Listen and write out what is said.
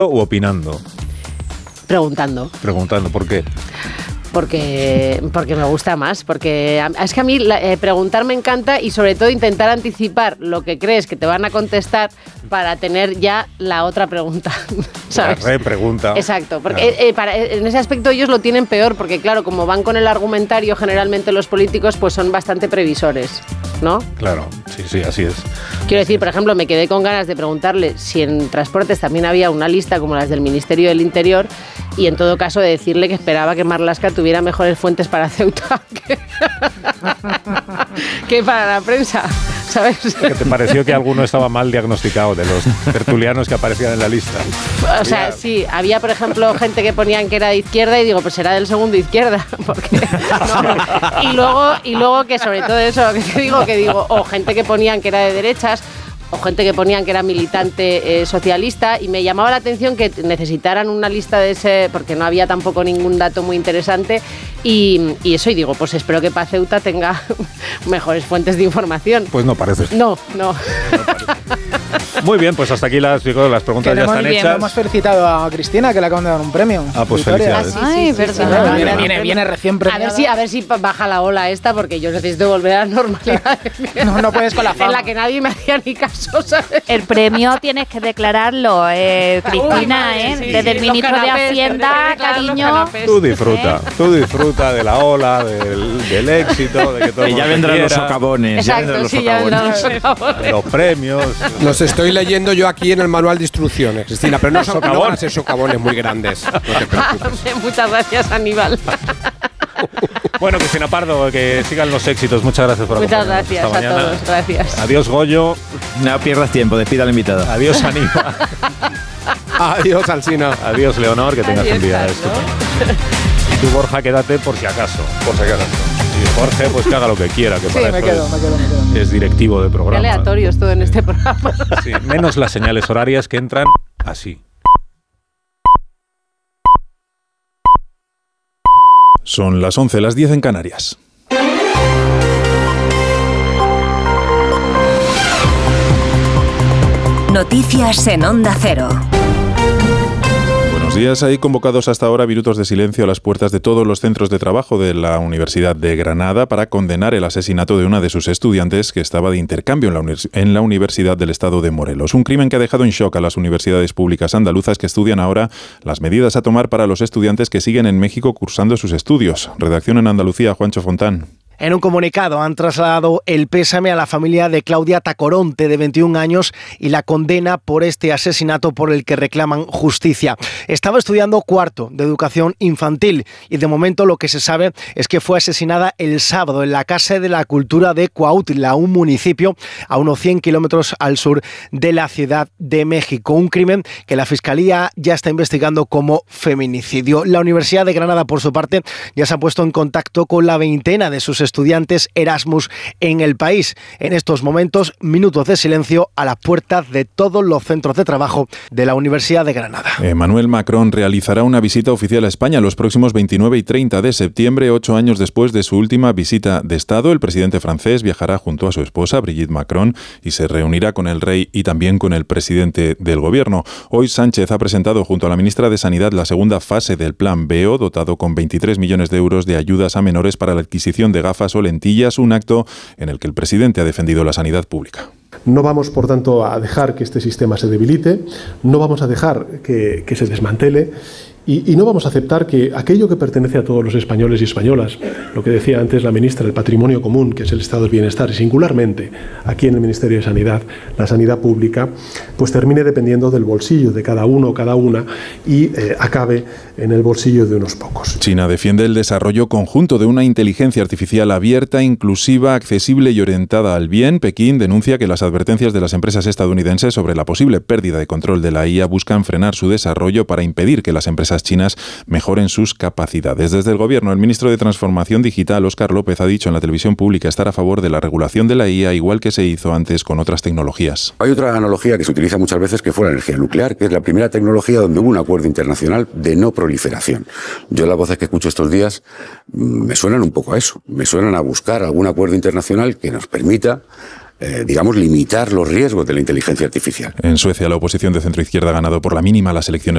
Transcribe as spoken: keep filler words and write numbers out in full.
¿O opinando? Preguntando. Preguntando, ¿por qué? Porque, porque me gusta más, porque es que a mí la, eh, preguntar me encanta y sobre todo intentar anticipar lo que crees que te van a contestar para tener ya la otra pregunta, ¿sabes? La repregunta. Exacto, porque claro. eh, eh, para, en ese aspecto ellos lo tienen peor, porque claro, como van con el argumentario generalmente los políticos, pues son bastante previsores, ¿no? Claro, sí, sí, así es. Quiero decir, por ejemplo, me quedé con ganas de preguntarle si en transportes también había una lista como las del Ministerio del Interior y en todo caso de decirle que esperaba que Marlaska tuviera mejores fuentes para Ceuta que, que para la prensa, ¿sabes? ¿Qué te pareció que alguno estaba mal diagnosticado de los tertulianos que aparecían en la lista? O sea, había... sí, había por ejemplo gente que ponían que era de izquierda y digo, pues será del segundo izquierda, porque no. y luego y luego que sobre todo eso, que digo que digo, o gente que ponían que era de derechas, o gente que ponían que era militante eh, socialista, y me llamaba la atención que necesitaran una lista de ese, porque no había tampoco ningún dato muy interesante, y, y eso, y digo, pues espero que para Ceuta tenga mejores fuentes de información. Pues no parece. No, no. Muy bien, pues hasta aquí las, las preguntas ya están hechas. Hemos felicitado a Cristina, que le acaban de dar un premio. Ah, pues felicidades. Ah, sí, sí, sí, sí, sí, viene, viene, viene recién premiada. A ver si, a ver si baja la ola esta, porque yo necesito volver a la normalidad. No, no puedes con la fama. En la que nadie me hacía ni caso, ¿sabes? El premio tienes que declararlo, eh, Cristina, ¿eh? Sí, Desde sí, el ministro canapés, de Hacienda, cariño. Tú disfruta, ¿eh? Tú disfruta de la ola, del, del éxito, de que todo. Y ya vendrán los socavones. Exacto, ya los sí, socavones. ya vendrán los socavones. Los premios. Los estoy leyendo yo aquí en el manual de instrucciones, Cristina, pero no, son, no van a ser socavones muy grandes. No te preocupes. Muchas gracias, Aníbal. Bueno, Cristina Pardo, que sigan los éxitos. Muchas gracias por Muchas acompañarnos. gracias Esta a mañana. todos. Gracias. Adiós, Goyo. No pierdas tiempo, despida a la invitada. Adiós, Aníbal. Adiós, Alsina. Adiós, Leonor, que tengas Adiós, un día estupendo. Y tú, Borja, quédate por si acaso. Por si acaso. Y Jorge, pues que haga lo que quiera, que Sí, para me eso quedo, es, me quedo, me quedo. es directivo de Qué programa. aleatorio es todo en este programa. Sí, menos las señales horarias que entran así. Son las once, las diez en Canarias. Noticias en Onda Cero. Buenos días. Hay convocados hasta ahora minutos de silencio a las puertas de todos los centros de trabajo de la Universidad de Granada para condenar el asesinato de una de sus estudiantes que estaba de intercambio en la, univers- en la Universidad del Estado de Morelos. Un crimen que ha dejado en shock a las universidades públicas andaluzas que estudian ahora las medidas a tomar para los estudiantes que siguen en México cursando sus estudios. Redacción en Andalucía, Juancho Fontán. En un comunicado han trasladado el pésame a la familia de Claudia Tacoronte, de veintiún años, y la condena por este asesinato por el que reclaman justicia. Estaba estudiando cuarto de educación infantil y de momento lo que se sabe es que fue asesinada el sábado en la Casa de la Cultura de Cuautla, un municipio a unos cien kilómetros al sur de la Ciudad de México. Un crimen que la Fiscalía ya está investigando como feminicidio. La Universidad de Granada, por su parte, ya se ha puesto en contacto con la veintena de sus estudiantes estudiantes Erasmus en el país. En estos momentos, minutos de silencio a las puertas de todos los centros de trabajo de la Universidad de Granada. Emmanuel Macron realizará una visita oficial a España los próximos veintinueve y treinta de septiembre, ocho años después de su última visita de Estado. El presidente francés viajará junto a su esposa, Brigitte Macron, y se reunirá con el rey y también con el presidente del gobierno. Hoy Sánchez ha presentado junto a la ministra de Sanidad la segunda fase del Plan B E O, dotado con veintitrés millones de euros de ayudas a menores para la adquisición de gafas o lentillas, un acto en el que el presidente ha defendido la sanidad pública. No vamos, por tanto, a dejar que este sistema se debilite, no vamos a dejar que, que se desmantele y, y no vamos a aceptar que aquello que pertenece a todos los españoles y españolas, lo que decía antes la ministra, el patrimonio común, que es el estado del bienestar, y singularmente aquí en el Ministerio de Sanidad, la sanidad pública, pues termine dependiendo del bolsillo de cada uno o cada una y eh, acabe en el bolsillo de unos pocos. China defiende el desarrollo conjunto de una inteligencia artificial abierta, inclusiva, accesible y orientada al bien. Pekín denuncia que las advertencias de las empresas estadounidenses sobre la posible pérdida de control de la I A buscan frenar su desarrollo para impedir que las empresas chinas mejoren sus capacidades. Desde el gobierno, el ministro de Transformación Digital, Óscar López, ha dicho en la televisión pública estar a favor de la regulación de la I A, igual que se hizo antes con otras tecnologías. Hay otra analogía que se utiliza muchas veces, que fue la energía nuclear, que es la primera tecnología donde hubo un acuerdo internacional de no proliferación. Yo las voces que escucho estos días me suenan un poco a eso, me suenan a buscar algún acuerdo internacional que nos permita Eh, digamos, limitar los riesgos de la inteligencia artificial. En Suecia, la oposición de centro-izquierda ha ganado por la mínima las elecciones